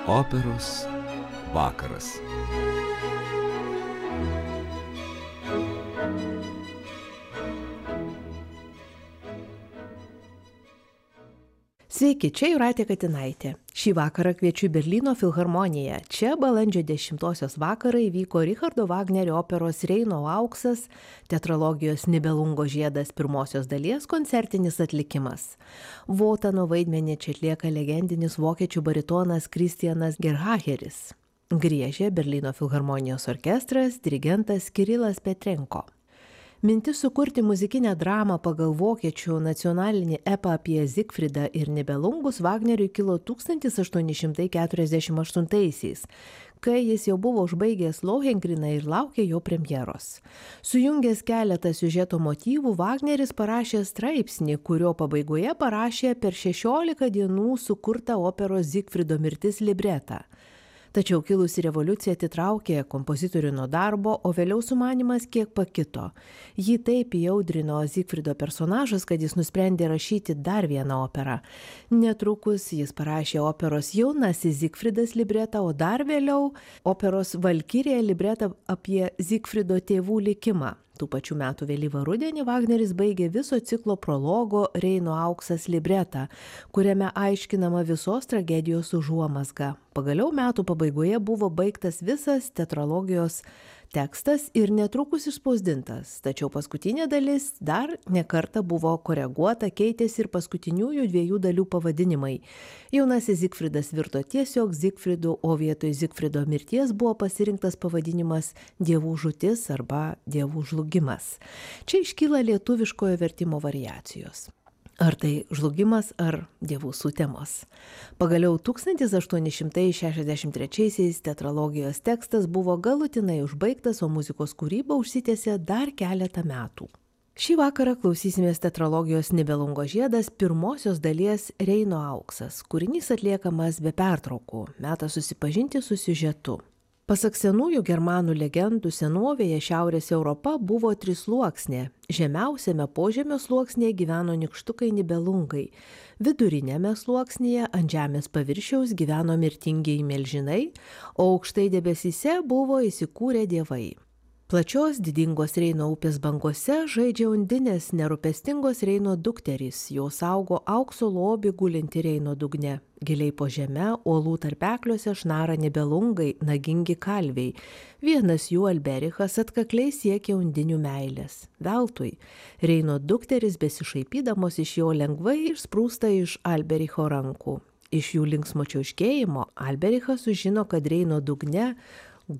Operos vakaras. Sveiki, čia Jūratė Katinaitė. Šį vakarą kviečiu į Berlyno filharmoniją. Čia balandžio 10 vakarą įvyko Richardo Vagnerio operos Reino auksas, teatrologijos Nibelungo žiedas pirmosios dalies koncertinis atlikimas. Votano vaidmenį čia atlieka legendinis vokiečių baritonas Kristianas Gerhacheris. Griežė Berlyno filharmonijos orkestras, dirigentas Kirilas Petrenko. Mintis sukurti muzikinę dramą pagal vokiečių nacionalinį epą apie Zigfridą ir Nibelungus Vagneriui kilo 1848-aisiais, kai jis jau buvo užbaigęs Lohengriną ir laukė jo premjeros. Sujungęs keletą siužeto motyvų, Vagneris parašė straipsnį, kurio pabaigoje parašė per 16 dienų sukurtą operos Zigfrido mirtis libretą. Tačiau kilusi revoliucija atitraukė kompozitorių nuo darbo, o vėliau sumanymas kiek pakito. Jį taip įaudrino Zigfrido personažas, kad jis nusprendė rašyti dar vieną operą. Netrukus jis parašė operos Jaunasis Zigfridas libretą, o dar vėliau operos Valkirija libretą apie Zigfrido tėvų likimą. Tų pačių metų vėlyvą rudenį Vagneris baigė viso ciklo prologo Reino auksas libretą, kuriame aiškinama visos tragedijos užuomazga. Pagaliau metų pabaigoje buvo baigtas visas teatrologijos tekstas ir netrukus išspausdintas, tačiau paskutinė dalis dar nekartą buvo koreguota, keitėsi ir paskutiniųjų 2 dalių pavadinimai. Jaunasis Zigfridas virto tiesiog Zigfridu, o vietoj Zigfrido mirties buvo pasirinktas pavadinimas Dievų žūtis arba Dievų žlugimas. Čia iškyla lietuviškojo vertimo variacijos. Ar tai žlugimas, ar dievų sutemos. Pagaliau 1863 teatrologijos tekstas buvo galutinai užbaigtas, o muzikos kūryba užsitęsė dar keletą metų. Šį vakarą klausysimės teatrologijos Nibelungo žiedas pirmosios dalies Reino auksas. Kūrinys atliekamas be pertraukų, metas susipažinti su siužetu. Pasak senųjų germanų legendų, senovėje Šiaurės Europa buvo trisluoksnė. Žemiausiame požemio sluoksnėje gyveno nykštukai Nibelungai. Vidurinėme sluoksnėje ant žemės paviršiaus gyveno mirtingieji milžinai, o aukštai debesyse buvo įsikūrę dievai. Plačios didingos Reino upės bangose žaidžia undinės nerūpestingos Reino dukterys, jos augo aukso lobį gulinti Reino dugne. Giliai po žeme, uolų tarpekliuose šnara Nibelungai, nagingi kalviai. Vienas jų, Alberichas, atkakliai siekia undinių meilės. Veltui. Reino dukteris besišaipydamos iš jo lengvai išsprūsta iš Albericho rankų. Iš jų linksmo čiauškėjimo Alberichas sužino, kad Reino dugne